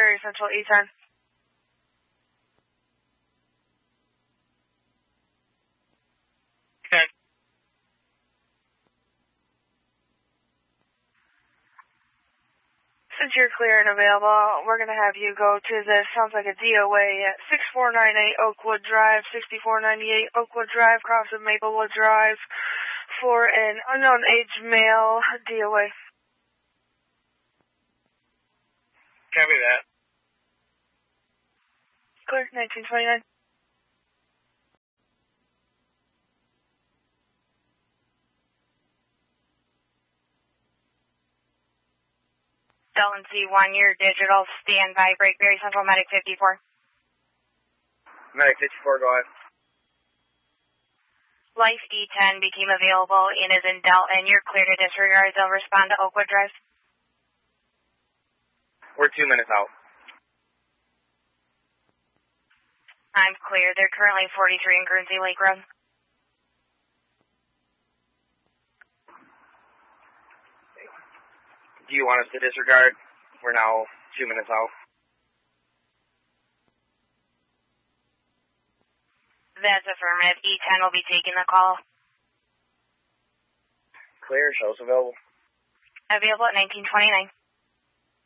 Berry Central E10. Okay. Since you're clear and available, we're going to have you go to this, sounds like a DOA at 6498 Oakwood Drive, 6498 Oakwood Drive, cross of Maplewood Drive, for an unknown age male DOA. Copy that. Clear, 1929. Dalton C1, your digital standby, break Berry Central, Medic 54. Medic 54, go ahead. Life E10 became available and is in Dalton. You're clear to disregard. They'll respond to Oakwood Drive. We're 2 minutes out. I'm clear. They're currently 43 in Guernsey Lake Road. Do you want us to disregard? We're now 2 minutes out. That's affirmative. E10 will be taking the call. Clear, shows available. Available at 1929.